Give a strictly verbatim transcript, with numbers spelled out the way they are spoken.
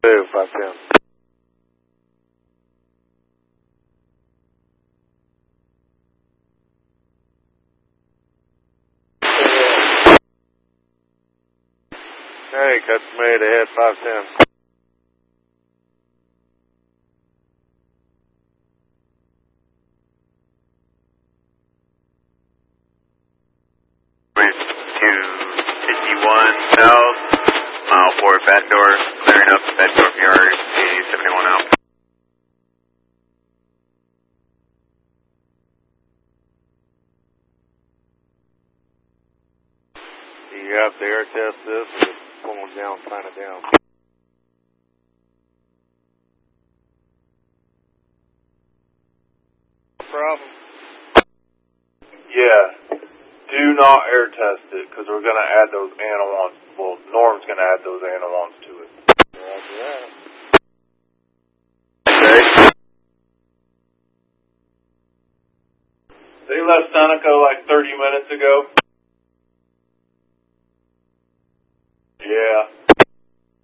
Two, five ten. Hey, cuts made ahead, five ten. two fifty-one south, mile four, back door, clearing up, back door of yard, eighty seventy-one out. You have to air test this or just pull them down, sign it down. No problem. Yeah. Do not air test it, because we're going to add those analogs. Well, Norm's going to add those analogs to it. Roger that. Okay. They left Seneca like thirty minutes ago.